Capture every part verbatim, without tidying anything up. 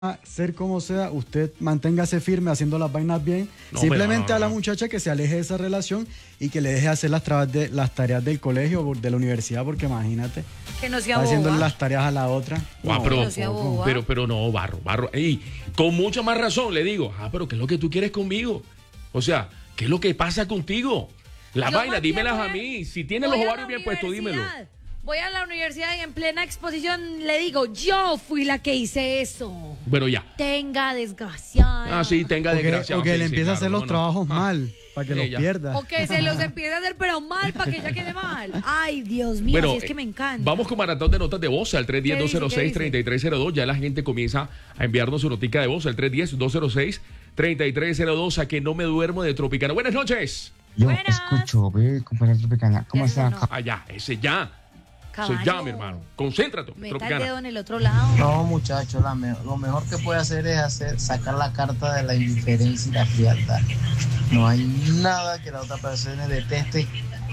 ser como sea, usted manténgase firme haciendo las vainas bien. No, Simplemente no, no, a la no. muchacha que se aleje de esa relación y que le deje hacer las, trabas de, las tareas del colegio o de la universidad, porque imagínate, Que no sea está haciendo boba. las tareas a la otra. Ah, No, pero, no sea boba. pero, pero no, barro, barro. Ey, con mucha más razón le digo, ah, pero ¿qué es lo que tú quieres conmigo? O sea, ¿qué es lo que pasa contigo? Las Yo vainas, más bien dímelas voy a mí. Si tienes voy los a la ovarios bien puestos, dímelo. universidad. Voy a la universidad y en plena exposición le digo, yo fui la que hice eso. Bueno, ya. Tenga desgraciada. Ah, sí, tenga O que, desgraciado. o que sí, le sí, empiece a claro, hacer los no, no. trabajos Ah. mal, para que Sí, los ya. pierda. O que se los empiece a hacer pero mal para que ella quede mal. Ay, Dios mío, Bueno, si es que me encanta. vamos con maratón de notas de voz al tres uno cero, dos cero seis, tres tres cero dos. Ya la gente comienza a enviarnos su notica de voz al tres uno cero, dos cero seis, tres tres cero dos. A que no me duermo de Tropicana. Buenas noches. Yo Buenas. escucho, ve, compañero Tropicana. ¿Cómo Ya se está? sonó. Allá, ese ya. Ese Caballo. ya, mi hermano. Concéntrate, Meta el Tropicana. dedo en el otro lado. No, muchachos, la me- lo mejor que puede hacer es hacer, sacar la carta de la indiferencia y la frialdad. No hay nada que la otra persona deteste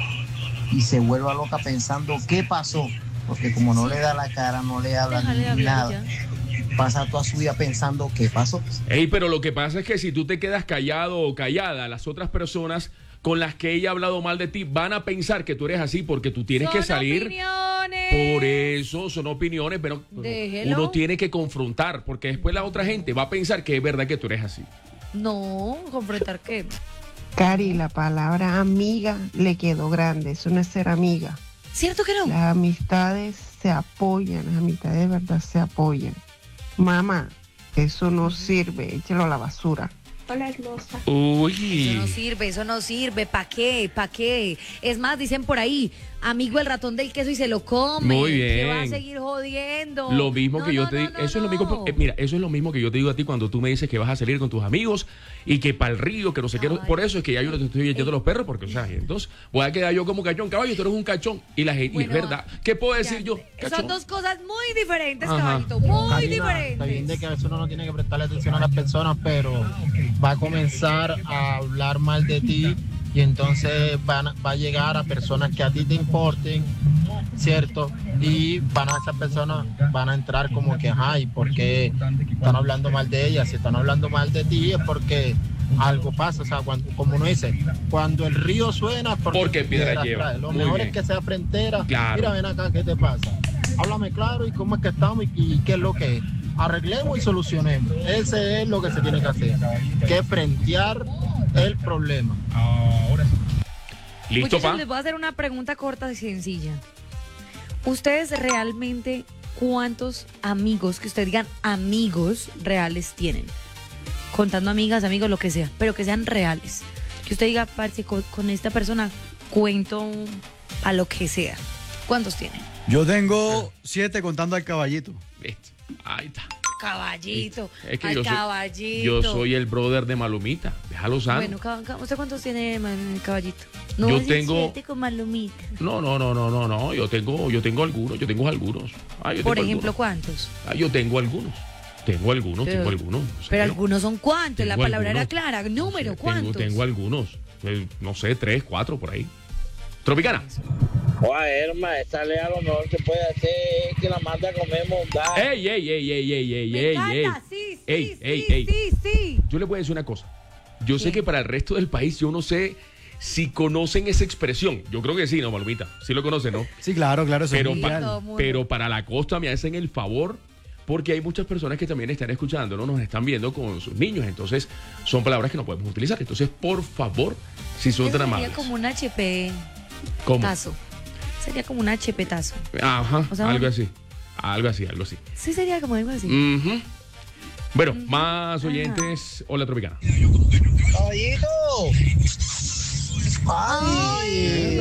y se vuelva loca pensando qué pasó, porque como no le da la cara, no le habla Déjale ni hablar nada, pasa toda su vida pensando qué pasó. Ey, pero lo que pasa es que si tú te quedas callado o callada, las otras personas con las que ella ha hablado mal de ti van a pensar que tú eres así porque tú tienes que Son salir. opiniones. Por eso son opiniones, pero Déjelo. uno tiene que confrontar, porque después la otra gente va a pensar que es verdad que tú eres así. No, confrontar qué. Cari, la palabra amiga le quedó grande, eso no es ser amiga. ¿Cierto que no? Las amistades se apoyan, las amistades de verdad se apoyan. Mamá, eso no sirve, échalo a la basura. Hola, hermosa. Uy. Eso no sirve, eso no sirve. ¿Para qué? ¿Para qué? Es más, dicen por ahí, amigo el ratón del queso y se lo come. Muy Que va a bien. seguir jodiendo. Lo mismo No, que yo no, te no, digo, no, eso es lo mismo, no. eh, mira, eso es lo mismo que yo te digo a ti cuando tú me dices que vas a salir con tus amigos y que para el río, que no sé qué, no- Ay. por eso es que ya yo no te estoy echando los perros, porque, o sea, entonces voy a quedar yo como cachón, caballo, tú eres un cachón, y la gente, y Bueno, es verdad, ¿qué puedo Ya, decir yo? Son Cachón. dos cosas muy diferentes, Ajá. caballito. Muy Karina, está bien de diferentes. que a veces uno no tiene que prestarle atención a las personas, pero va a comenzar a hablar mal de ti y entonces van, a- va a llegar a personas que a ti te importen, ¿cierto? Y van a esas personas van a entrar como que, ajá, ¿y por qué están hablando mal de ella? Si están hablando mal de ti es porque algo pasa, o sea, cuando, como uno dice, cuando el río suena es porque, Porque piedra piedras lleva. trae. Lo Muy mejor bien. es que sea frentera. Claro. Mira, ven acá, ¿qué te pasa? Háblame claro y cómo es que estamos y, y qué es lo que es. Arreglemos y solucionemos. Ese es lo que se tiene que hacer. Que frentear el problema. ¿Listo, Muchachos, pa? les voy a hacer una pregunta corta y sencilla. ¿Ustedes realmente cuántos amigos, que ustedes digan amigos reales tienen? Contando amigas, amigos, lo que sea, pero que sean reales. Que usted diga, parce, con, con esta persona cuento a lo que sea. ¿Cuántos tienen? Yo tengo siete contando al caballito. Listo. Ahí está. Caballito, Es que al yo soy, caballito. yo soy el brother de Malumita, déjalo sano. Bueno, cab- cab- ¿usted cuántos tiene, man, caballito? No, Yo es el tengo- siete con Malumita. No, no, no, no, no, no, yo tengo, yo tengo algunos, yo tengo algunos. Ah, yo Por tengo ejemplo, algunos. ¿cuántos? Ah, yo tengo algunos. Tengo algunos, Pero- tengo algunos. no sé. Pero algunos son cuántos, la Tengo palabra era algunos. clara. Número, Tengo- ¿cuántos? Tengo, algunos. Eh, No sé, tres, cuatro por ahí. Tropicana. Oa, Herma, esa lea lo mejor que puede hacer es que la manda a comer mondada. Ey, ey, ey, ey, ey, ey, Me ey, encanta, ey. sí, sí, Ey, sí, ey, sí, ey. sí, sí. Yo le voy a decir una cosa. Yo sé ¿Qué? que para el resto del país, yo no sé si conocen esa expresión. Yo creo que sí, ¿no, Malumita? Sí lo conocen, ¿no? Sí, claro, claro, eso Pero, es Sí, pa- mundial. todo mundo. pero para la costa me hacen el favor, porque hay muchas personas que también están escuchando, ¿no? Nos están viendo con sus niños, entonces son palabras que no podemos utilizar. Entonces, por favor, si son Eso tan sería amables. como un H P ¿Cómo? tazo. Sería como un H P tazo. Ajá, O sea, algo un- así. Algo así, algo así. Sí, sería como algo así. Ujú. Bueno, más oyentes. Hola, Tropicana. Caballito. Ay, Ay.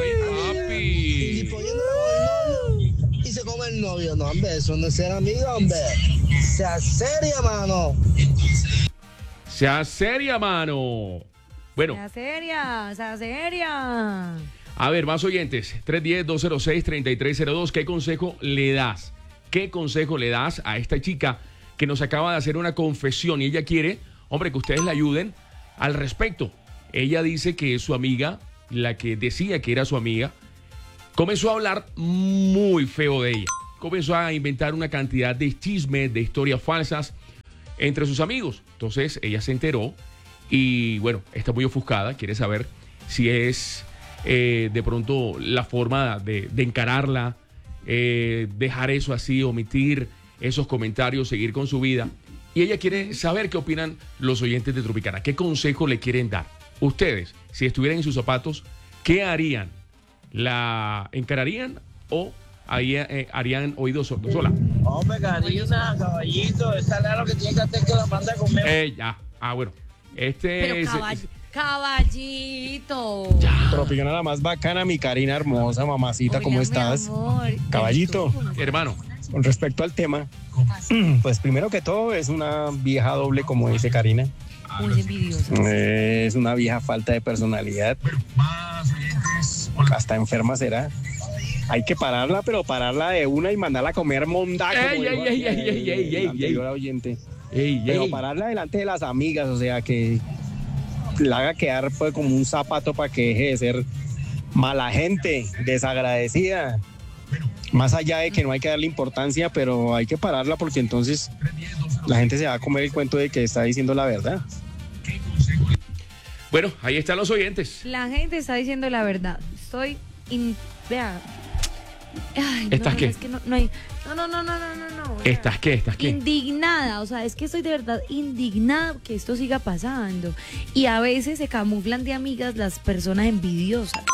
Y papi. poniéndole con el novio y se come el novio. No, hombre, eso no es ser amigo, hombre. Sea seria, mano. Sea seria, mano. Bueno, Sea seria, sea seria. a ver, más oyentes. tres uno cero, dos cero seis, tres tres cero dos. ¿Qué consejo le das? ¿Qué consejo le das a esta chica que nos acaba de hacer una confesión y ella quiere, hombre, que ustedes la ayuden al respecto? Ella dice que su amiga, la que decía que era su amiga, comenzó a hablar muy feo de ella. Comenzó a inventar una cantidad de chismes, de historias falsas, entre sus amigos. Entonces ella se enteró y bueno, está muy ofuscada, quiere saber si es eh, de pronto la forma de, de encararla, eh, dejar eso así, omitir esos comentarios, seguir con su vida. Y ella quiere saber qué opinan los oyentes de Tropicana, qué consejo le quieren dar. Ustedes, si estuvieran en sus zapatos, ¿qué harían? ¿La encararían o ahí, eh, harían oídos sordos? Hola. Hombre, Karina, caballito, esa es lo que tiene que hacer que la manda a comer. Eh, ya. Ah, bueno. Este Pero es- caball- caballito. Tropicana la más bacana, mi Karina hermosa, mamacita, Hola, ¿cómo mi estás? amor. Caballito. ¿Y tú? hermano. Con respecto al tema, pues primero que todo es una vieja doble, como dice Karina. Muy envidiosa. Es una vieja falta de personalidad. Hasta enferma será. Hay que pararla, pero pararla de una y mandarla a comer mondaco. Ey, como ey, dijo ey, el- ey, ey, ey, el ey, anterior oyente. Ey, Pero ey. pararla delante de las amigas, o sea, que la haga quedar pues, como un zapato para que deje de ser mala gente, desagradecida. Más allá de que no hay que darle importancia, pero hay que pararla porque entonces la gente se va a comer el cuento de que está diciendo la verdad. Bueno, ahí están los oyentes. La gente está diciendo la verdad. Estoy in... Vea. Ay, no, ¿Estás no, qué? Es que no, no hay... No, no, no, no, no, no, no. vea. ¿Estás qué? ¿Estás qué? Indignada, o sea, es que estoy de verdad indignada que esto siga pasando. Y a veces se camuflan de amigas las personas envidiosas.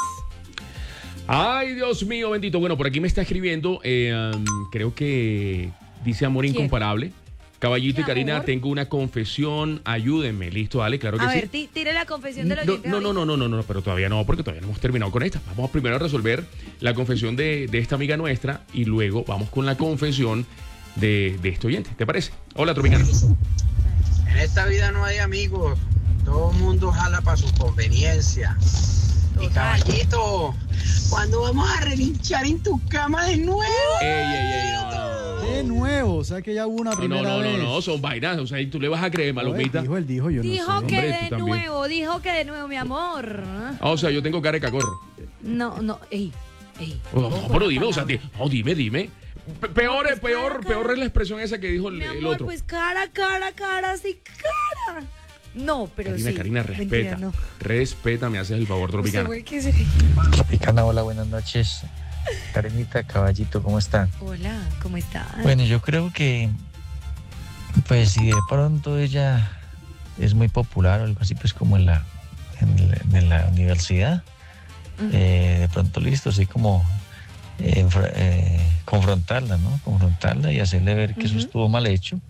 Ay, Dios mío, bendito. Bueno, por aquí me está escribiendo, eh, um, creo que dice amor ¿Quién? incomparable. Caballito ¿Qué y Karina, amor? tengo una confesión, ayúdenme. Listo, dale, claro que A sí. ver, ti- tire la confesión de los No, oyentes no, no, no, no, no, no, pero todavía no, porque todavía no hemos terminado con esta. Vamos primero a resolver la confesión de, de esta amiga nuestra y luego vamos con la confesión de, de este oyente. ¿Te parece? Hola, Tropicana. En esta vida no hay amigos, todo el mundo jala para su conveniencia. Y caballito, ¿cuándo vamos a relinchar en tu cama de nuevo? Ey, ey, ey, no, no. De nuevo, o sea que ya hubo una No, no, primera no, no, vez. no, son vainas. O sea, tú le vas a creer, No, él Malomita. dijo, él dijo, yo Dijo no sé. que Hombre, tú de también. nuevo, dijo que de nuevo, mi amor. Ah, o sea, yo tengo cara de cacorro. No, no, ey, ey. Oh, ojo con pero la dime, o sea, palabra. di- no, dime, dime. Pe- Peor, No, es pues, peor, cara, peor cara. es la expresión esa que dijo el, Mi el amor, otro. pues cara, cara, cara, sí, cara. No, pero Karina, sí. Karina, respeta. Mentira, no. Respeta, me haces el favor, Usted Tropicana. fue el que se- Tropicana, hola, buenas noches. Karenita, caballito, ¿cómo están? Hola, ¿cómo estás? Bueno, yo creo que, pues si de pronto ella es muy popular o algo así, pues como en la, en la, en la universidad, Ujú. eh, de pronto listo, así como eh, enfra- eh, confrontarla, ¿no? Confrontarla y hacerle ver que eso Ujú. estuvo mal hecho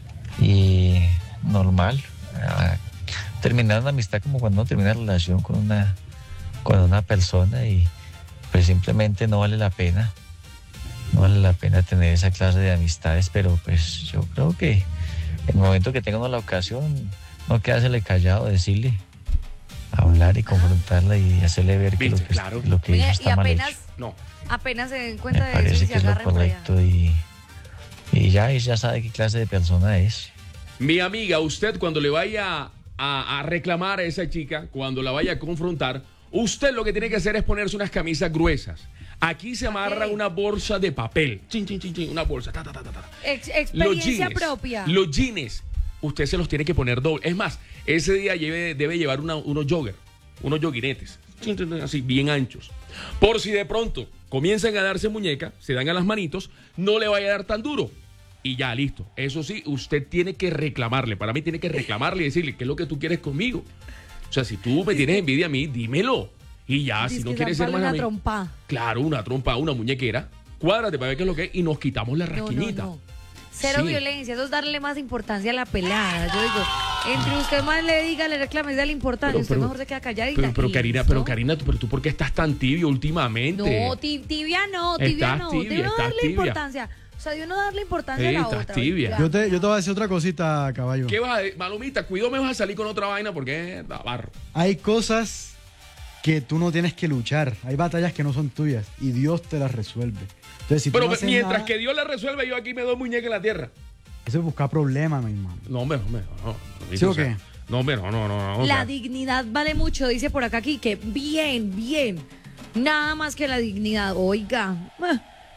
y normal. ah, terminar una amistad como cuando uno termina una relación con una, con una persona y pues simplemente no vale la pena. No vale la pena tener esa clase de amistades, pero pues yo creo que en el momento que tenga uno la ocasión, no quedársele callado, decirle, hablar y confrontarla y hacerle ver que lo Viste, que, claro. lo que Oiga, hizo y está mal apenas, hecho. No. apenas se den Me cuenta de eso y parece se que es lo agarren por allá. correcto y, y ya, y ya sabe qué clase de persona es. Mi amiga, usted cuando le vaya a, a reclamar a esa chica, cuando la vaya a confrontar, usted lo que tiene que hacer es ponerse unas camisas gruesas. Aquí se amarra Ok. una bolsa de papel. Chin, chin, chin, chin, una bolsa. Ta, ta, ta, ta, ta. Ex- Los experiencia jeans, propia. Los jeans, usted se los tiene que poner doble. Es más, ese día lleve- debe llevar una- unos jogger, unos joguinetes, chin, chin, chin, así bien anchos. Por si de pronto comienzan a darse muñeca, se dan a las manitos, no le vaya a dar tan duro. Y ya, listo. Eso sí, usted tiene que reclamarle. Para mí tiene que reclamarle y decirle, ¿qué es lo que tú quieres conmigo? O sea, si tú me tienes envidia a mí, dímelo. Y ya, Dice si no que quieres ser zamparle más una amigo. trompa. Claro, una trompa, una muñequera. Cuádrate para ver qué es lo que es y nos quitamos la No, no, rasquiñita. no. Cero Sí. violencia, eso es darle más importancia a la pelada. Yo digo, entre usted más le diga, le reclame, dale importancia, Pero- usted pero- mejor se queda calladita. Pero, pero y Karina, listo. pero Karina, tú- pero tú por qué estás tan tibio últimamente. No, ti- tibia no, tibia Estás no. tibia, de no estás darle tibia. importancia. O sea, de uno darle importancia Sí, a la estás otra. tibia. oiga. Yo te, yo te voy a decir otra cosita, caballo. ¿Qué vas a decir? Malumita, cuidado, me vas a salir con otra vaina porque es barro. Hay cosas que tú no tienes que luchar. Hay batallas que no son tuyas y Dios te las resuelve. Entonces, si tú Pero no haces mientras nada, que Dios la resuelve, yo aquí me doy muñeca en la tierra. eso es buscar problemas, mi hermano. No, hombre, no, hombre, no. no, ¿Sí o o sea, qué? No, hombre, no, no, no. no, o La sea, dignidad vale mucho, dice por acá aquí, que bien, bien. Nada más que la dignidad. Oiga, ah,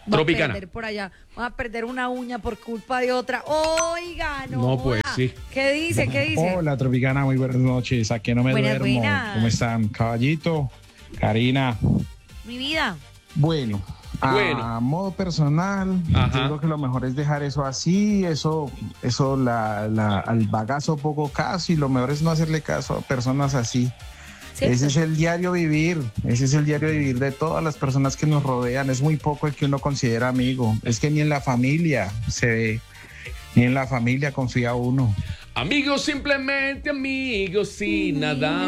Va Tropicana. a perder por allá. Va a perder una uña por culpa de otra. Oiga, no. No, pues, joda. sí. ¿Qué dice? ¿Qué dice? Hola, Tropicana, muy buenas noches. Aquí no me Buenas, duermo. buenas. ¿Cómo están? Caballito, Karina. Mi vida. Bueno, Bueno. a modo personal, Ajá. yo creo que lo mejor es dejar eso así, eso, eso la, la, al bagazo poco caso, y lo mejor es no hacerle caso a personas así. Sí. Ese es el diario vivir, ese es el diario vivir de todas las personas que nos rodean. Es muy poco el que uno considera amigo. Es que ni en la familia se ve, ni en la familia confía uno. Amigos, simplemente amigos y nada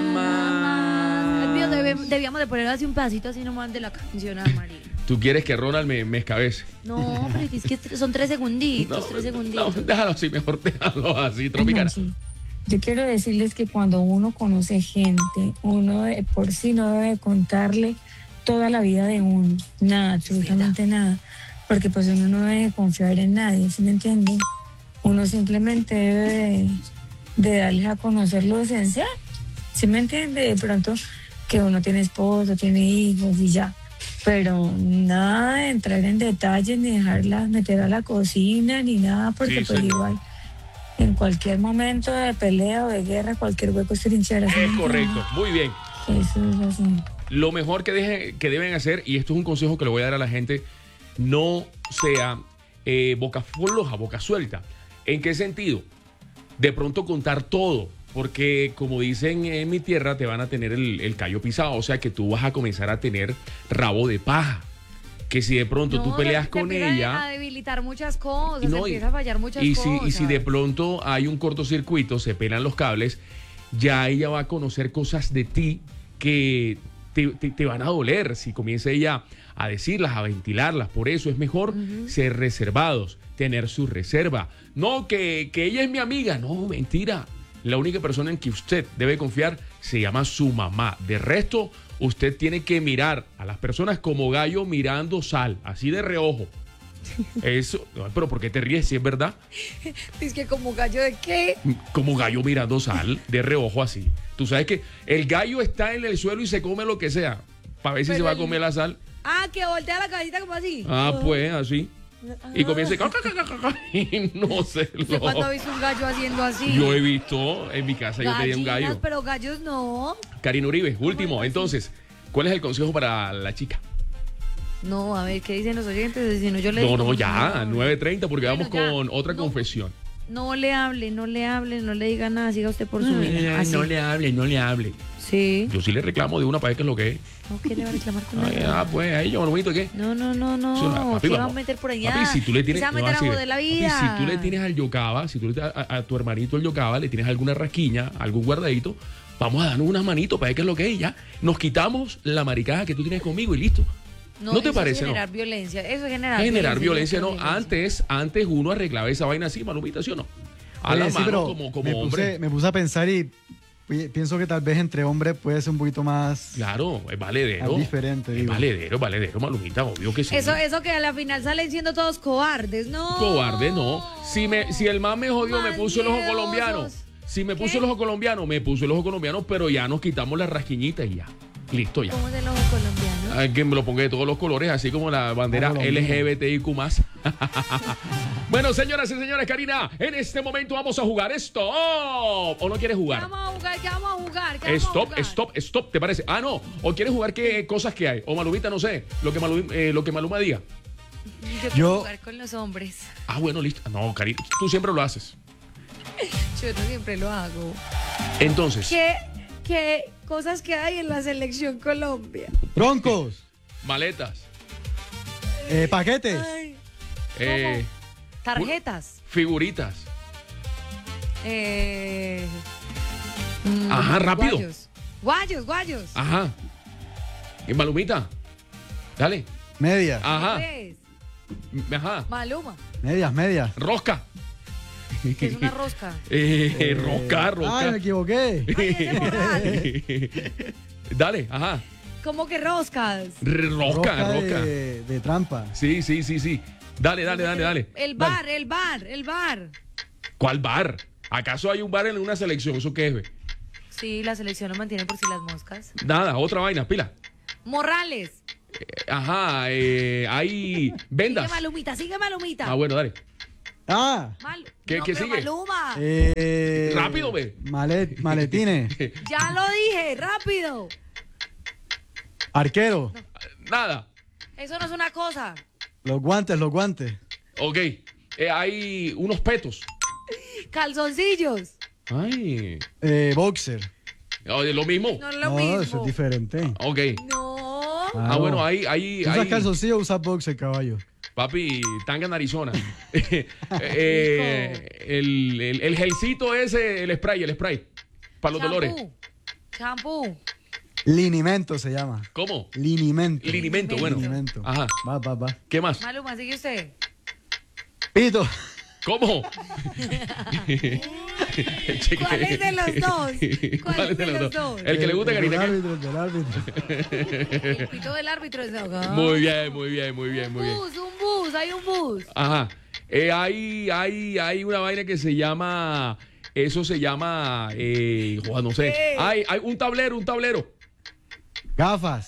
más. Dios mío, debe- debíamos de poner así un pedacito así nomás de la canción a María. ¿Tú quieres que Ronald me, me escabece? No, pero es que son tres segunditos, No, tres no, segunditos. déjalo así, mejor déjalo así, Tropicana. Sí. Yo quiero decirles que cuando uno conoce gente, uno de por sí no debe contarle toda la vida de uno, nada, absolutamente nada, porque pues uno no debe confiar en nadie, ¿sí me entienden? Uno simplemente debe de, de darles a conocer lo esencial, ¿sí me entiende? De pronto que uno tiene esposo, tiene hijos y ya, pero nada de entrar en detalles, ni dejarlas meter a la cocina, ni nada, porque Sí, pues sí. igual en cualquier momento de pelea o de guerra, cualquier hueco es trinchera. ¿sí me Es entiende? correcto, muy bien. Eso es así. Lo mejor que, deje- que deben hacer, y esto es un consejo que le voy a dar a la gente, no sea eh, boca floja, boca suelta. ¿En qué sentido? De pronto contar todo, porque como dicen en mi tierra, te van a tener el, el callo pisado, o sea que tú vas a comenzar a tener rabo de paja. Que si de pronto tú No, peleas te con empieza ella... a debilitar muchas cosas, No, y- empieza a fallar muchas y si, cosas. y si de pronto hay un cortocircuito, se pelan los cables, ya ella va a conocer cosas de ti que te, te- te van a doler si comienza ella a decirlas, a ventilarlas. Por eso es mejor ser reservados, tener su reserva. No, que, que ella es mi amiga. No, mentira. La única persona en que usted debe confiar se llama su mamá. De resto, usted tiene que mirar a las personas como gallo mirando sal, así de reojo. Eso, no, pero ¿por qué te ríes si es verdad? Es que como gallo de qué. Como gallo mirando sal, de reojo así. Tú sabes que el gallo está en el suelo y se come lo que sea, para ver si Pero se va a el- comer la sal. Ah, que voltea la cabecita como así. Ah, pues, así. Y Ah. comienza y no sé. ¿Usted cuándo ha visto un gallo haciendo así? Yo he visto en mi casa, yo tenía un Gallinas, gallo. pero gallos no. Karina Uribe, último. Entonces, ¿cuál es el consejo para la chica? No, a ver, ¿qué dicen los oyentes? Si no, yo le No, digo, no, ya, nueve treinta, porque Bueno, vamos ya. con otra No. confesión. No le hable, no le hable, no le diga nada, siga usted por su vida. Así. No le hable, no le hable. Sí. Yo sí le reclamo de una para ver qué es lo que es. No, ¿qué le va a reclamar con Ay, nada? ah, pues, ahí yo, bonito, ¿qué? No, no, no, no. Sí, papi, ¿Qué va a vamos. meter por allá? Papi, si tú le tienes, ¿Qué se va a no, meter a así, joder la papi, vida? si tú le tienes al yocaba, si tú le, a, a- a tu hermanito el yocaba, le tienes alguna rasquiña, algún guardadito, vamos a darnos unas manitos para ver qué es lo que es y ya. Nos quitamos la maricada que tú tienes conmigo y listo. ¿No te eso parece, es no? generar violencia. Eso es generar Generar violencia, no. violencia. Antes, antes uno arreglaba esa vaina así, Malumita, ¿sí o no? A Oye, la sí, mano pero como, como me, hombre. puse, me puse a pensar y pi- pienso que tal vez entre hombres puede ser un poquito más Claro, es valedero. más diferente. Es digo. valedero, valedero, Malumita, obvio que sí. Eso, eso que a la final salen siendo todos cobardes, ¿no? Cobarde, no. Si, me, si el man me jodió, me puso el ojo colombiano. Si me puso el ojo colombiano, me puso el ojo colombiano, pero ya nos quitamos las rasquiñitas y ya. Listo, ya. ¿Cómo es el ojo colombiano? Ay, que me lo ponga de todos los colores, así como la bandera Ojo L colombiano. G B T I Q más. Bueno, señoras y señores, Karina, en este momento vamos a jugar esto. ¿O no quieres ¿Qué jugar? vamos a jugar? ¿Qué vamos a jugar? ¿Qué vamos a Stop, jugar? stop, stop, ¿te parece? Ah, no. ¿O quieres jugar qué cosas que hay? O Malumita, no sé. Lo que, Malu- eh, lo que Maluma diga. Yo quiero Yo- jugar con los hombres. Ah, bueno, listo. No, Karina, tú siempre lo haces. Yo no siempre lo hago. Entonces, ¿Qué, qué cosas que hay en la selección Colombia? Broncos, maletas, eh, paquetes, Ay, eh, tarjetas. figuritas. Eh, mm, Ajá, rápido. Guayos, guayos. guayos. Ajá. ¿Y Malumita? Dale. medias, Ajá. ¿Qué es? Ajá. Maluma, medias, medias. Rosca. que es una rosca. Eh, Eh, rosca, Ay, me rosca. equivoqué. Ay, ese morral. Dale, ajá. ¿Cómo que roscas? R- Rosca, rosca. De, de trampa. Sí, sí, sí, sí. Dale, dale, dale, dale. El Dale. bar, el bar, el bar. ¿Cuál bar? ¿Acaso hay un bar en una selección? ¿Eso qué es, ve? Sí, la selección lo mantiene por si las moscas. Nada, otra vaina, pila. Morrales. Ajá, eh, hay vendas. Sigue Malumita, sigue Malumita. Ah, bueno, dale. Ah. Mal- ¿Qué, no, qué pero sigue? Maluma. Eh, Rápido, ve. malet- maletines. Ya lo dije, rápido. Arquero. Nada. Eso no es una cosa. Los guantes, los guantes. Ok. Eh, hay unos petos. Calzoncillos. Ay. Eh, boxer. Oye, lo mismo. No es lo No, mismo. eso es diferente. Ok. No. Ah, bueno, ahí, ahí, Tú usas ahí. calzoncillo o usas boxer, caballo. Papi, tanga en Arizona. eh, el, el, el gelcito ese, el spray, el spray. Para los dolores. Champú. Linimento se llama. ¿Cómo? Linimento. Linimento, bueno. Linimento. Ajá. Va, va, va. ¿Qué más? Maluma, sigue usted. Pito. ¿Cómo? ¿Cuál es de los dos? ¿Cuál es de los dos? El que le gusta a El Karina. del ¿qué? árbitro, el del árbitro. El pito del árbitro es de Muy bien, muy bien, muy bien, muy bien. Bus, un bus, hay un bus. Ajá. Eh, hay, hay, hay una vaina que se llama. Eso se llama. Eh, Juan, no sé. ¿Qué? Hay, hay un tablero, un tablero. Gafas.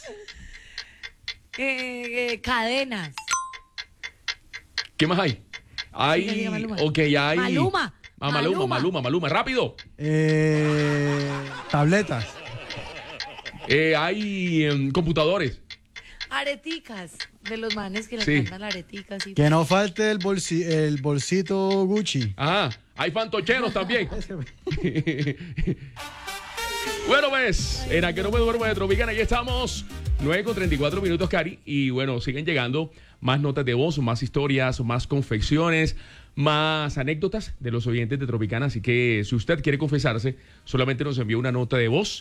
Eh, eh, cadenas. ¿Qué más hay? Hay. Siga, siga, Maluma. Ok, ya hay. Maluma. Ah, Maluma, Maluma. Maluma, Maluma, rápido. Eh, tabletas. Eh, hay em, computadores. Areticas. De los manes que le Sí. encantan las areticas. Y... Que no falte el, bolsi el bolsito Gucci. Ajá. Hay fantocheros también. Bueno, pues, en A Que No Me Duermo de Tropicana, ya estamos. nueve con treinta y cuatro minutos, Cari. Y bueno, siguen llegando más notas de voz, más historias, más confecciones, más anécdotas de los oyentes de Tropicana. Así que si usted quiere confesarse, solamente nos envía una nota de voz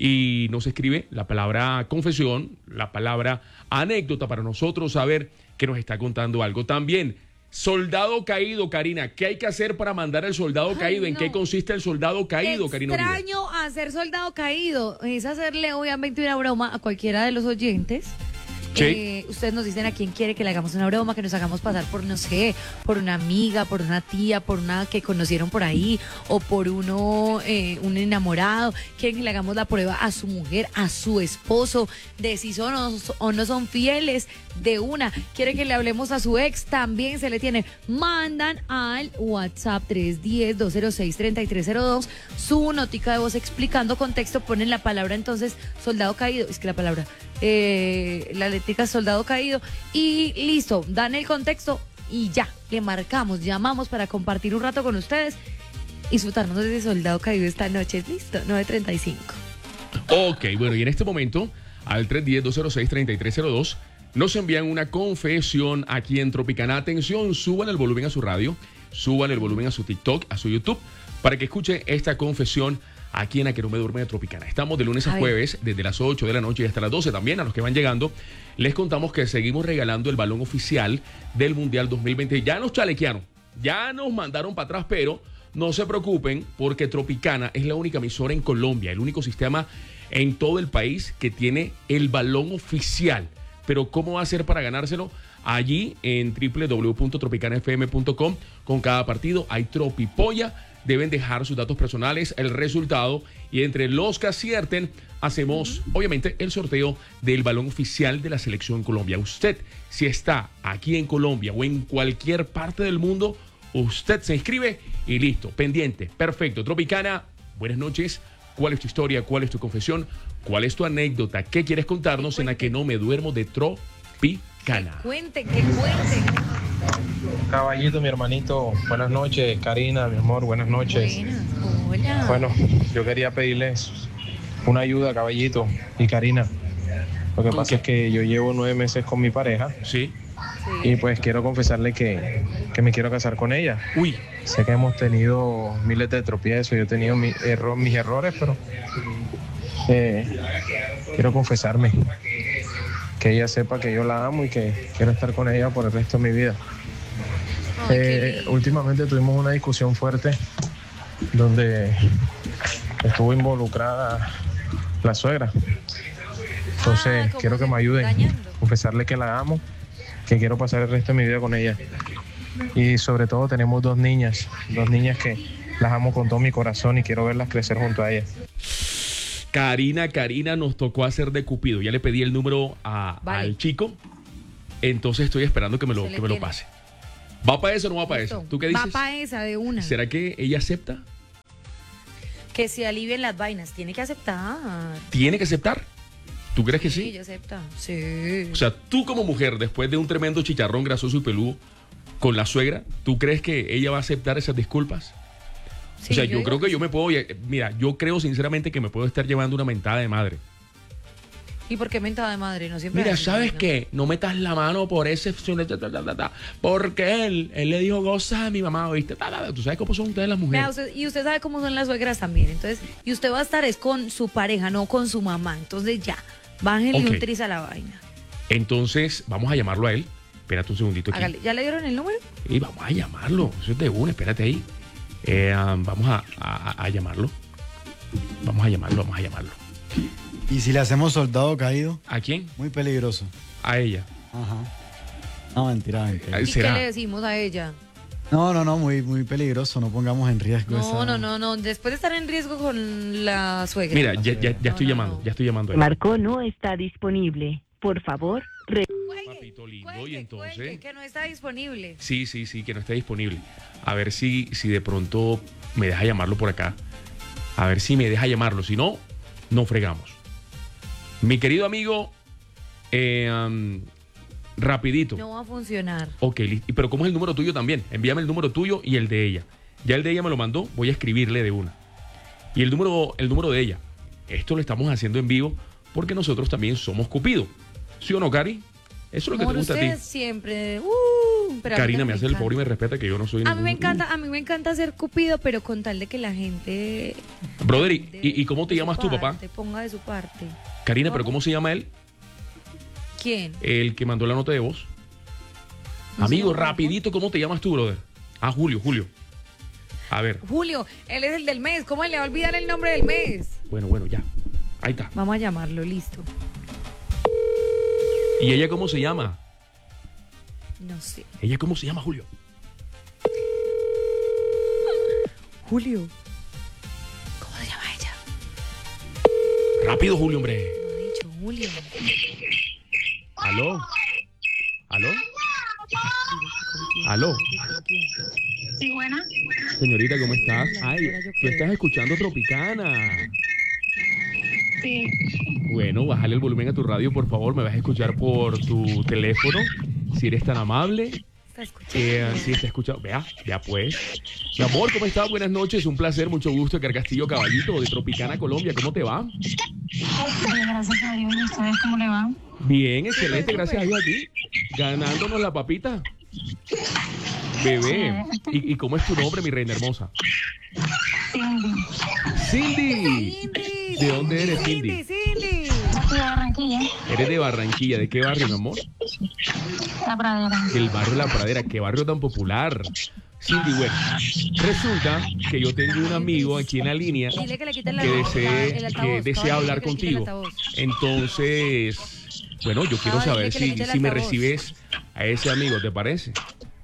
y nos escribe la palabra confesión, la palabra anécdota para nosotros saber que nos está contando algo. También, soldado caído, Karina. ¿Qué hay que hacer para mandar al soldado Ay, caído? ¿En no. qué consiste el soldado caído, Karina Uribe? Extraño hacer soldado caído. Es hacerle obviamente una broma a cualquiera de los oyentes. Sí. Eh, ustedes nos dicen a quién quiere que le hagamos una broma, que nos hagamos pasar por, no sé, por una amiga, por una tía, por una que conocieron por ahí, o por uno, eh, un enamorado. Quieren que le hagamos la prueba a su mujer, a su esposo, de si son o, o no son fieles, de una. Quiere que le hablemos a su ex, también se le tiene. Mandan al WhatsApp tres uno cero, dos cero seis, tres tres cero dos su notica de voz explicando contexto, ponen la palabra entonces soldado caído, es que la palabra, eh, la letrica soldado caído y listo, dan el contexto y ya, le marcamos, llamamos para compartir un rato con ustedes y disfrutarnos de ese soldado caído esta noche. Listo, nueve treinta y cinco. Ok, bueno, y en este momento, al tres uno cero, dos cero seis, tres tres cero dos, nos envían una confesión aquí en Tropicana. Atención, suban el volumen a su radio, suban el volumen a su TikTok, a su YouTube, para que escuche esta confesión aquí en A Que No Me Duerme de Tropicana. Estamos de lunes a, A ver. jueves, desde las ocho de la noche y hasta las doce también. A los que van llegando, les contamos que seguimos regalando el balón oficial del Mundial dos mil veinte. Ya nos chalequearon, ya nos mandaron para atrás, pero no se preocupen porque Tropicana es la única emisora en Colombia, el único sistema en todo el país que tiene el balón oficial. Pero ¿cómo va a ser para ganárselo? Allí en doble u doble u doble u punto tropicana f m punto com, con cada partido hay tropipolla. Deben dejar sus datos personales, el resultado, y entre los que acierten hacemos obviamente el sorteo del balón oficial de la Selección Colombia. Usted, si está aquí en Colombia o en cualquier parte del mundo, usted se inscribe y listo, pendiente, perfecto. Tropicana, buenas noches. ¿Cuál es tu historia? ¿Cuál es tu confesión? ¿Cuál es tu anécdota? ¿Qué quieres contarnos en A Que No Me Duermo de Tropicana? Cuenten, que cuenten. Caballito, mi hermanito, buenas noches. Karina, mi amor, buenas noches. Buenas, hola. Bueno, yo quería pedirles una ayuda, Caballito y Karina. Lo que pasa es que yo llevo nueve meses con mi pareja. Sí. Y pues quiero confesarle que, que me quiero casar con ella. Uy. Sé que hemos tenido miles de tropiezos, yo he tenido mi erro- mis errores, pero eh, quiero confesarme. Que ella sepa que yo la amo y que quiero estar con ella por el resto de mi vida. Eh, últimamente tuvimos una discusión fuerte donde estuvo involucrada la suegra. Entonces Ah, quiero que me ayuden a confesarle que la amo, que quiero pasar el resto de mi vida con ella. Y sobre todo tenemos dos niñas, dos niñas que las amo con todo mi corazón y quiero verlas crecer junto a ellas. Karina, Karina nos tocó hacer de Cupido. Ya le pedí el número a, Vale. al chico. Entonces estoy esperando que me lo, Se le que me lo tiene. pase. ¿Va para eso o no va para Listo. eso? ¿Tú qué dices? Va para esa de una. ¿Será que ella acepta? Que se alivien las vainas. Tiene que aceptar. ¿Tiene que aceptar? ¿Tú crees que Sí, sí? ella acepta. Sí. O sea, tú como mujer, después de un tremendo chicharrón grasoso y peludo con la suegra, ¿tú crees que ella va a aceptar esas disculpas? Sí, o sea, yo yo, digo creo que que yo me puedo... Mira, yo creo sinceramente que me puedo estar llevando una mentada de madre. ¿Y por qué mentada de madre? No siempre. Mira, hacen, ¿sabes ¿no? qué? No metas la mano por ese... Porque él, él le dijo goza a mi mamá, ¿oíste? ¿Tú sabes cómo son ustedes las mujeres? Vea, usted- y usted sabe cómo son las suegras también. Entonces, y usted va a estar es con su pareja, no con su mamá. Entonces ya, bájenle Ok. un tris a la vaina. Entonces, vamos a llamarlo a él. Espérate un segundito aquí. Hágale. ¿Ya le dieron el número? Y vamos a llamarlo. Eso es de una, espérate ahí. Eh, um, vamos a, a- a llamarlo. Vamos a llamarlo, vamos a llamarlo. ¿Y si le hacemos soldado caído? ¿A quién? Muy peligroso. A ella. Ajá. No, mentira, mentira. Ay, ¿Y ¿será? qué le decimos a ella? No, no, no, muy, muy peligroso. No pongamos en riesgo No, esa... no, no, no. Después de estar en riesgo con la suegra. Mira, ya, ya, ya estoy llamando, ya estoy llamando a él. Marco no está disponible. Por favor, re- Papito lindo, y Cuelgue, entonces... cuelgue, que no está disponible. Sí, sí, sí, que no está disponible. A ver si, si de pronto me deja llamarlo por acá. A ver si me deja llamarlo. Si no, no fregamos. Mi querido amigo, eh, um, rapidito. No va a funcionar. Ok, listo. Pero ¿cómo es el número tuyo también? Envíame el número tuyo y el de ella. Ya el de ella me lo mandó, voy a escribirle de una. Y el número, el número de ella. Esto lo estamos haciendo en vivo porque nosotros también somos Cupido. ¿Sí o no, Cari? Eso es lo que Amor, te gusta a ti. ustedes siempre. Uh, pero a mí Karina también me hace el encanta. favor y me respeta que yo no soy A mí ningún- me encanta, a mí me encanta ser cupido, pero con tal de que la gente Brother, ¿y, y- y cómo te llamas tú, papá? te ponga de su parte. Karina, ¿pero cómo se llama él? ¿Quién? El que mandó la nota de voz. ¿No se Amigo, llama rapidito, ¿cómo te llamas tú, brother? Ah, Julio, Julio. A ver, Julio, él es el del mes. ¿Cómo le va a olvidar el nombre del mes? bueno, bueno, ya. Ahí está. Vamos a llamarlo, listo. ¿Y ella cómo se llama? No sé. ¿Ella cómo se llama, Julio? Julio. ¿Cómo se llama ella? Rápido, Julio, hombre. No he dicho Julio. ¿Aló? ¿Aló? ¿Aló? Sí, buena. Señorita, ¿cómo estás? Ay, tú estás escuchando Tropicana. Sí. Bueno, bájale el volumen a tu radio, por favor. Me vas a escuchar por tu teléfono, si eres tan amable. Está escuchando. Eh, sí, está escuchando. Vea, vea pues. Mi amor, ¿cómo estás? Buenas noches. Un placer, mucho gusto. Edgar Castillo Caballito, de Tropicana, Colombia. ¿Cómo te va? Gracias a Dios. ¿Y ustedes cómo le van? Bien, excelente. Gracias a Dios aquí. Ganándonos la papita. Bebé. ¿Y, y cómo es tu nombre, mi reina hermosa? Cindy. Cindy. Cindy. ¿De dónde eres, Cindy? Cindy, Cindy. De Barranquilla. Eres de Barranquilla. ¿De qué barrio, mi amor? La Pradera. El barrio La Pradera. ¿Qué barrio tan popular? Cindy, bueno, resulta que yo tengo un amigo aquí en la línea Dile que le quiten la que la- desee, el altavoz. que desea Todavía hablar dile que le quiten el contigo. altavoz. Entonces, bueno, yo quiero Ay, saber dile que le si, quite el si me altavoz. recibes a ese amigo, ¿te parece?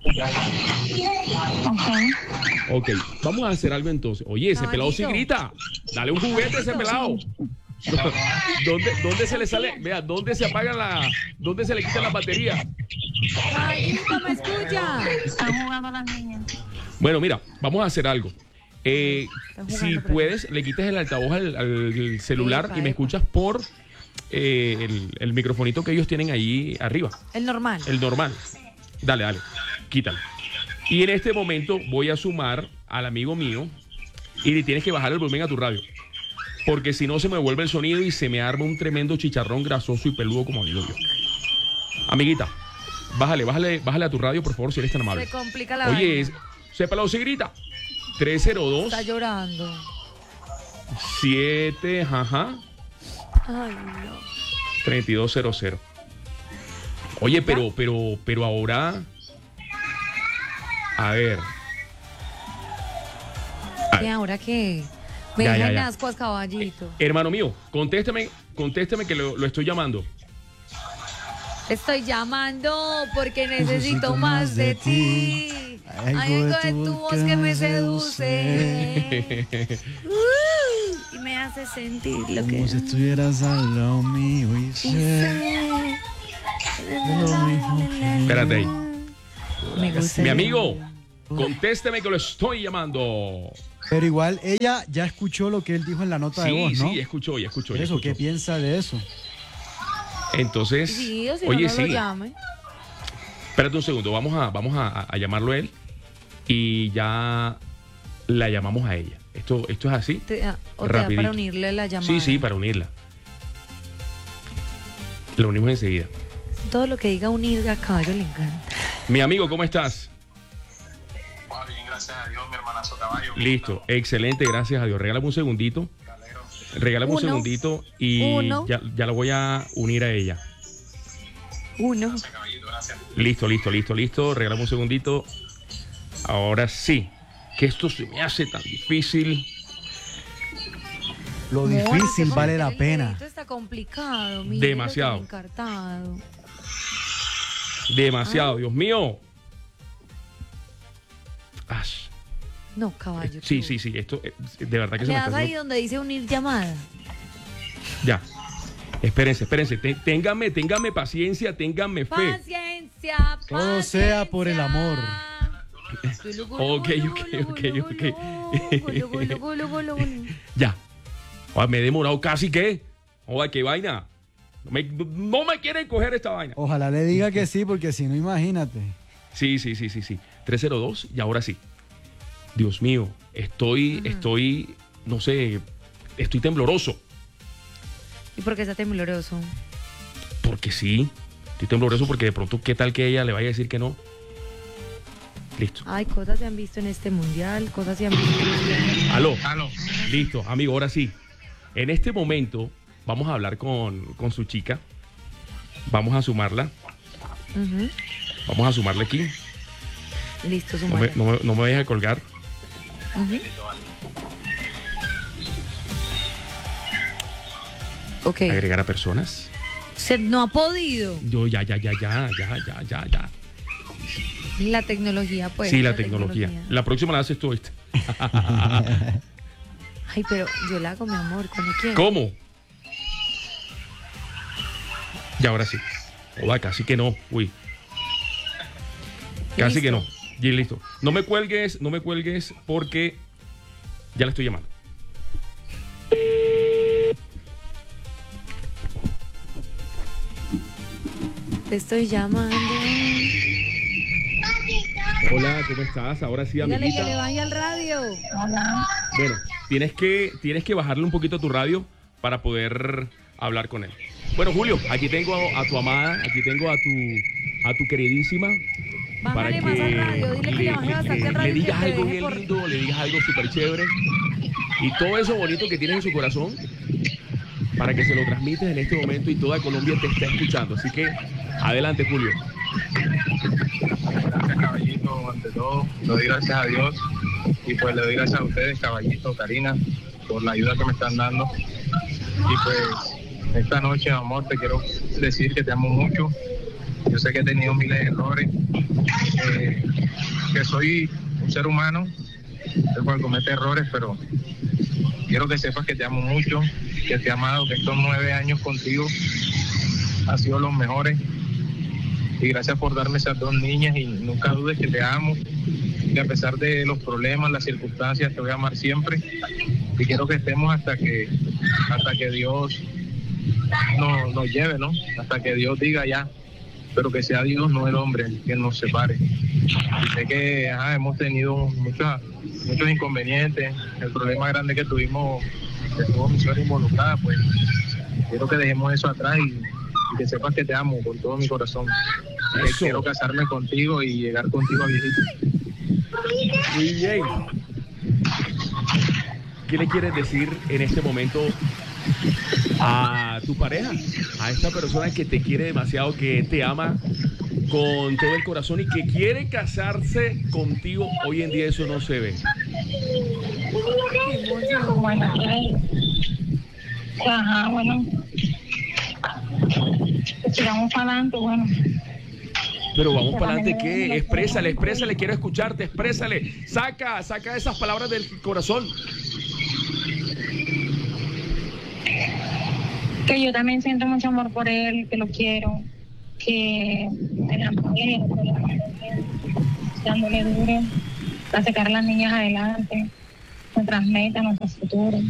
Ok. Ok, vamos a hacer algo entonces. Oye, ese pelado sí Caballito. grita. Dale un juguete a ese pelado. ¿Dónde, ¿Dónde se le sale? Vea, ¿dónde se apaga la... ¿Dónde se le quita la batería? Caballito, ¿me escucha? Están jugando las niñas. Bueno, mira, vamos a hacer algo. Eh, Están si jugando por ahí. puedes, le quites el altavoz al, al celular Epa, y me epa. escuchas por eh, el, el microfonito que ellos tienen ahí arriba, El normal. el normal. Dale, dale, quítalo. Y en este momento voy a sumar al amigo mío y le tienes que bajar el volumen a tu radio. Porque si no se me vuelve el sonido y se me arma un tremendo chicharrón grasoso y peludo como digo yo. Amiguita, bájale, bájale, bájale a tu radio, por favor, si eres tan amable. Se complica la Oye, vaina. es- se pelado si grita. tres cero dos Está llorando. siete, ajá, Ay, no. treinta y dos cero cero. Oye, pero, pero, pero ahora. A ver. ¿Y ahora qué? Me Ya, ya, dejan ya. ascuas, caballito. Hermano mío, contéstame, contéstame que lo, lo estoy llamando. Estoy llamando porque necesito más de ti. Hay algo de tu voz que me seduce. Uh, y me hace sentir lo Como que... si estuvieras al lado mío y sé. Espérate ahí. Me gusta. Mi amigo, contésteme que lo estoy llamando. Pero igual ella ya escuchó lo que él dijo en la nota Sí, de voz, ¿no? sí, escuchó, ya escuchó. ya Eso, ¿qué escuchó. piensa de eso? Entonces, Sí, o si oye, no, no sí. lo llame. Espérate un segundo, vamos a, vamos a, a llamarlo a él y ya la llamamos a ella. Esto, esto es así. Te da- o te da Rapidito. para unirle la llamada. Sí, sí, para unirla. La unimos enseguida. Todo lo que diga unir a caballo le encanta. Mi amigo, ¿cómo estás? Bien, gracias a Dios, mi hermanazo caballo. Listo, excelente, gracias a Dios. Regálame un segundito. Regálame un Uno. segundito y Uno. ya, ya la voy a unir a ella. Uno. Listo, listo, listo, listo. Regálame un segundito. Ahora sí. Que esto se me hace tan difícil. Lo Amor, difícil es que vale cometer la el pena. delito está complicado. mire Demasiado. lo que me he encartado. Demasiado, Dios mío. Ash. No, caballo. Sí, tú. sí, sí. Esto eh, de verdad que se Le me das está ahí haciendo- donde dice unir llamada. Ya. Espérense, espérense. Te- ténganme, ténganme paciencia, ténganme fe. Paciencia, Todo sea por el amor. Ok, ok, ok, ok. Gulu, gulu, gulu, gulu, gulu. Ya. Joder, me he demorado casi que. Joder, qué vaina. No me, no me quieren coger esta vaina. Ojalá le diga que sí, porque si no, imagínate. Sí, sí, sí, sí, sí. tres cero dos y ahora sí. Dios mío, estoy, estoy, no sé, estoy tembloroso. ¿Y por qué está tembloroso? Porque sí, estoy tembloroso porque de pronto, ¿qué tal que ella le vaya a decir que no? Listo. Ay, cosas se han visto en este mundial, cosas se han visto en este... Aló. Aló. Listo, amigo, ahora sí. En este momento vamos a hablar con, con su chica. Vamos a sumarla. Ujú. Vamos a sumarla aquí. Listo, No me, sumar. no me, no me vayas a colgar. Ujú. Ok. Agregar a personas. Se no ha podido. Yo ya, ya, ya, ya, ya, ya, ya, ya. La tecnología, pues. sí, la, tecnología. La próxima la haces tú, ¿viste? Ay, pero yo la hago, mi amor, cuando quiera. ¿Cómo? Y ahora sí. Joda, casi que no. Uy. Casi Listo. que no. Y listo. No me cuelgues, no me cuelgues porque ya la estoy llamando. Te estoy llamando. Hola, ¿cómo estás? Ahora sí, Dígale que le amiguita. vaya al radio. Hola. Bueno, tienes que, tienes que bajarle un poquito a tu radio para poder hablar con él. Bueno, Julio, aquí tengo a, a tu amada, aquí tengo a tu, a tu queridísima. Bájale más al radio, dile que le baje bastante al radio le y que digas te algo deje bien por- lindo, le digas algo súper chévere. Y todo eso bonito que tienes en su corazón, para que se lo transmites en este momento y toda Colombia te está escuchando. Así que, adelante, Julio. Gracias, caballito, ante todo. Le doy gracias a Dios y pues le doy gracias a ustedes, caballito, Karina, por la ayuda que me están dando. Y pues esta noche, amor, te quiero decir que te amo mucho. Yo sé que he tenido miles de errores, eh, que soy un ser humano, el cual comete errores, pero quiero que sepas que te amo mucho, que te he amado, que estos nueve años contigo han sido los mejores. Y gracias por darme esas dos niñas y nunca dudes que te amo. Y a pesar de los problemas, las circunstancias, te voy a amar siempre. Y quiero que estemos hasta que, hasta que Dios nos, nos lleve, ¿no? Hasta que Dios diga ya. Pero que sea Dios, no el hombre, quien nos separe. Y sé que ajá, hemos tenido muchas, muchos inconvenientes. El problema grande que tuvimos, que tuvo mi suegra involucrada, pues quiero que dejemos eso atrás y, y que sepas que te amo con todo mi corazón. Y que quiero casarme contigo y llegar contigo a viejito. Muy bien. ¿Qué le quieres decir en este momento a tu pareja? A esta persona que te quiere demasiado, que te ama con todo el corazón y que quiere casarse contigo. Hoy en día eso no se ve. Bueno, ajá, bueno. Tiramos para adelante, bueno. Pero vamos para adelante, ¿qué? Exprésale, exprésale, quiero escucharte, exprésale. Saca, saca esas palabras del corazón. Que yo también siento mucho amor por él, que lo quiero, que me enamoré, dándole duro para sacar a las niñas adelante, nuestras metas, nuestro futuro.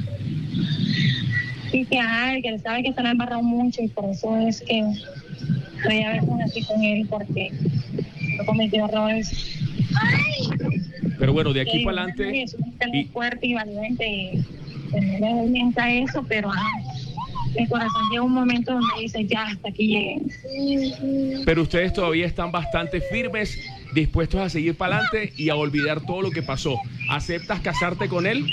Y que a él, que él sabe que se lo ha embarrado mucho y por eso es que estoy a veces así con él, porque no cometió errores. Pero bueno, de aquí Sí, para adelante. Es muy fuerte y valiente y no le doy mienta eso, pero ah, el corazón llega un momento donde dice, ya, hasta aquí llegué. Pero ustedes todavía están bastante firmes, dispuestos a seguir para adelante y a olvidar todo lo que pasó. ¿Aceptas casarte con él?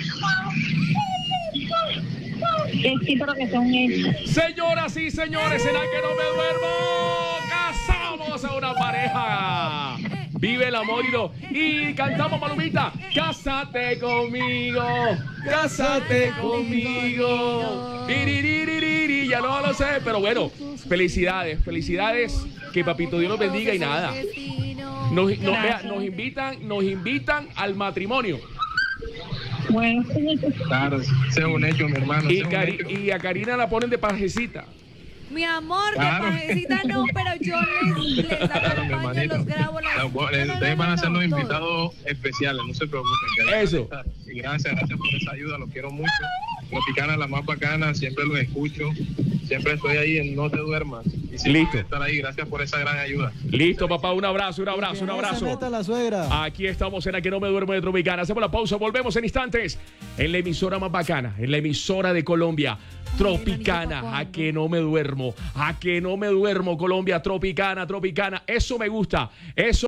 Sí, sí, pero que son hechos. Señoras y señores, ¿será que no me duermo? Casamos a una pareja. Vive el amor y lo... Y cantamos, Palomita. Cásate conmigo, cásate conmigo. Iriririri, ya no lo sé, pero bueno, felicidades, felicidades. Que Papito Dios los bendiga y nada. Nos, nos, vea, nos invitan, nos invitan al matrimonio. Bueno, claro, sea un hecho, mi hermano. Y, Cari y a Karina la ponen de pajecita. Mi amor, Claro. de pajecita no, pero yo les, les Claro, mi acompaño, hermanito. los grabo. Las... No, bueno, No, no, ustedes no, van a no, ser los todo. invitados especiales, no se preocupen. que ahí Eso. van a estar. Y gracias, gracias por esa ayuda, los quiero mucho. Tropicana, la más bacana, siempre los escucho. Siempre estoy ahí en No Te Duermas. Y siempre Listo. voy a estar ahí, gracias por esa gran ayuda. Listo, papá, un abrazo, un abrazo, un Que no se abrazo. meta la suegra. Aquí estamos en A Que No Me Duermo de Tropicana. Hacemos la pausa, volvemos en instantes en la emisora más bacana, en la emisora de Colombia, Tropicana. A Que No Me Duermo, A Que No Me Duermo, Colombia, Tropicana, Tropicana. Eso me gusta, eso